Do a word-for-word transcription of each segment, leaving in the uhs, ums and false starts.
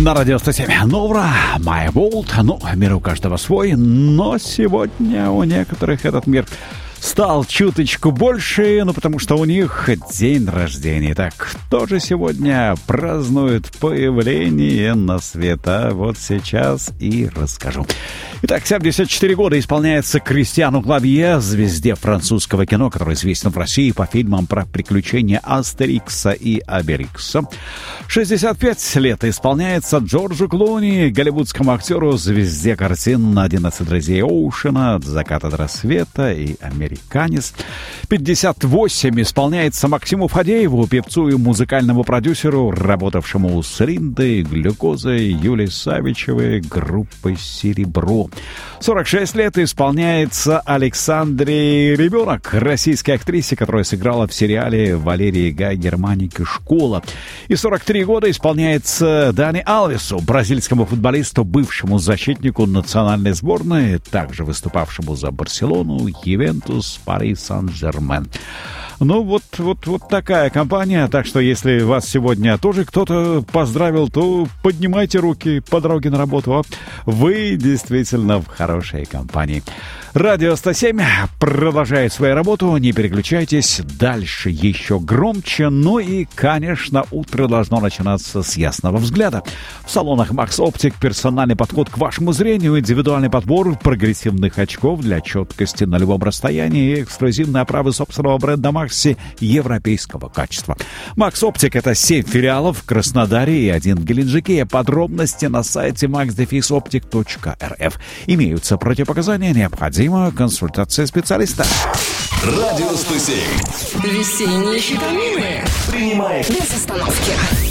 На радио сто семь Новра, My World. Ну, мир у каждого свой, но сегодня у некоторых этот мир стал чуточку больше, ну, потому что у них день рождения. Итак, кто же сегодня празднует появление на свет? А вот сейчас и расскажу. Итак, семьдесят четыре года исполняется Кристиану Клавье, звезде французского кино, который известен в России по фильмам про приключения Астерикса и Обеликса. шестьдесят пять лет исполняется Джорджу Клуни, голливудскому актеру, звезде картин «одиннадцать друзей Оушена», «От заката до рассвета» и «Американец». пятьдесят восемь исполняется Максиму Фадееву, певцу и музыкальному продюсеру, работавшему с Риндой, Глюкозой, Юлией Савичевой, группой «Серебро». сорок шесть лет исполняется Александре Ребенок, российской актрисе, которая сыграла в сериале Валерии Гай Германики «Школа». И сорок три года исполняется Дани Алвесу, бразильскому футболисту, бывшему защитнику национальной сборной, также выступавшему за Барселону, Ювентус, Пари Сан-Жермен. Ну, вот, вот, вот такая компания. Так что, если вас сегодня тоже кто-то поздравил, то поднимайте руки по дороге на работу. Вы действительно в хорошей компании. Радио сто семь продолжает свою работу. Не переключайтесь. Дальше еще громче. Ну и, конечно, утро должно начинаться с ясного взгляда. В салонах Max Optic персональный подход к вашему зрению, индивидуальный подбор прогрессивных очков для четкости на любом расстоянии и эксклюзивные оправы собственного бренда Макси европейского качества. Max Optic — это семь филиалов в Краснодаре и один в Геленджике. Подробности на сайте макс оптик точка эр эф. Имеются противопоказания, необходима консультация специалиста. Радио сто семь. Весенние витамины. Принимает без остановки.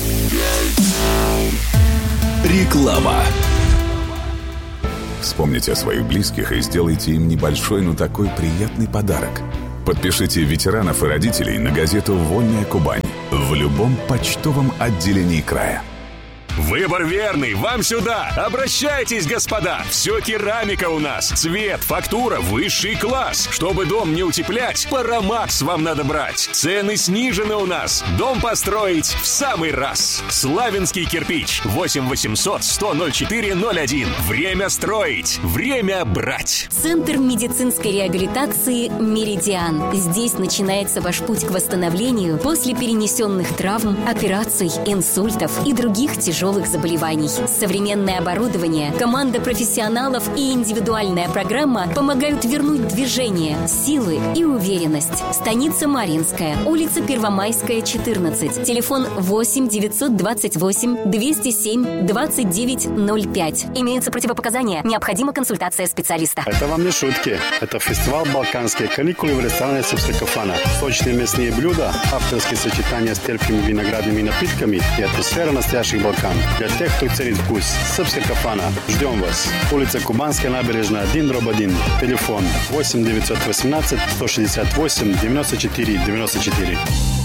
Реклама. Вспомните о своих близких и сделайте им небольшой, но такой приятный подарок. Подпишите ветеранов и родителей на газету «Вольная Кубань» в любом почтовом отделении края. Выбор верный, вам сюда! Обращайтесь, господа! Все керамика у нас, цвет, фактура, высший класс. Чтобы дом не утеплять, Парамакс вам надо брать. Цены снижены у нас, дом построить в самый раз. Славянский кирпич, восемь восемьсот сто ноль четыре ноль один. Время строить, время брать. Центр медицинской реабилитации «Меридиан». Здесь начинается ваш путь к восстановлению после перенесенных травм, операций, инсультов и других тяжелых заболеваний. Современное оборудование, команда профессионалов и индивидуальная программа помогают вернуть движение, силы и уверенность. Станица Маринская, улица Первомайская, четырнадцать. Телефон восемь девятьсот двадцать восемь двести семь двадцать девять ноль пять. Имеются противопоказания. Необходима консультация специалиста. Это вам не шутки. Это фестиваль «Балканские каникулы» в ресторане «Сыпсакафана». Сочные мясные блюда, авторские сочетания с терпкими виноградными напитками и атмосфера настоящих Балкан. Для тех, кто ценит вкус. Сыпсакафана. Ждем вас. Улица Кубанская набережная, один дробь один. Телефон восемь девятьсот восемнадцать сто шестьдесят восемь девяносто четыре девяносто четыре.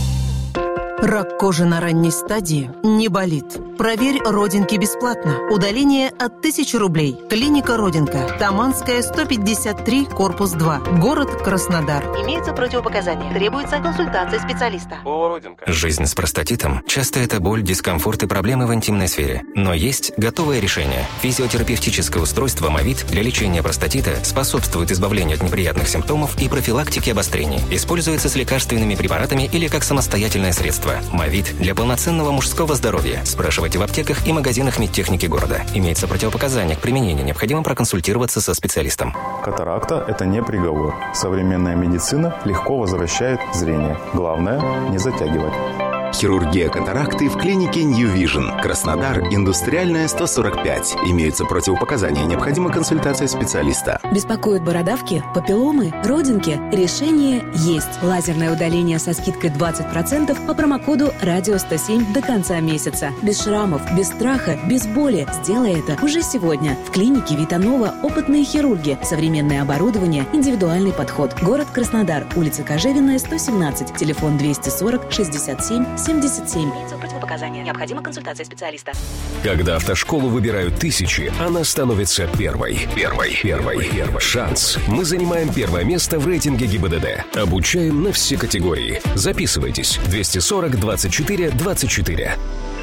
Рак кожи на ранней стадии не болит. Проверь родинки бесплатно. Удаление от тысячи рублей. Клиника Родинка. Таманская, сто пятьдесят три, корпус два. Город Краснодар. Имеются противопоказания. Требуется консультация специалиста. Жизнь с простатитом – часто это боль, дискомфорт и проблемы в интимной сфере. Но есть готовое решение. Физиотерапевтическое устройство «Мовит» для лечения простатита способствует избавлению от неприятных симптомов и профилактике обострений. Используется с лекарственными препаратами или как самостоятельное средство. «Мовит» для полноценного мужского здоровья. Спрашивайте в аптеках и магазинах медтехники города. Имеется противопоказания к применению. Необходимо проконсультироваться со специалистом. Катаракта – это не приговор. Современная медицина легко возвращает зрение. Главное – не затягивать. Хирургия катаракты в клинике New Vision. Краснодар, индустриальная, сто сорок пять. Имеются противопоказания. Необходима консультация специалиста. Беспокоят бородавки, папилломы, родинки? Решение есть. Лазерное удаление со скидкой двадцать процентов по промокоду радио сто семь до конца месяца. Без шрамов, без страха, без боли. Сделай это уже сегодня. В клинике Витанова опытные хирурги. Современное оборудование, индивидуальный подход. Город Краснодар. Улица Кожевенная, сто семнадцать. Телефон двести сорок шестьдесят семь семьдесят семь. Противопоказания. Необходима консультация специалиста. Когда автошколу выбирают тысячи, она становится первой. Первой. Первой. Первой. Шанс. Мы занимаем первое место в рейтинге ГИБДД. Обучаем на все категории. Записывайтесь. двести сорок двадцать четыре двадцать четыре.